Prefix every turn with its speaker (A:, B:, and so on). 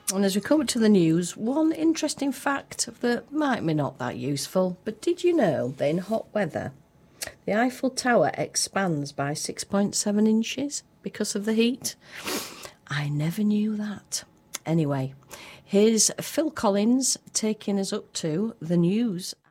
A: And as we come to the news, one interesting fact that might be not that useful, but did you know that in hot weather, the Eiffel Tower expands by 6.7 inches because of the heat? I never knew that. Anyway, here's Phil Collins taking us up to the news.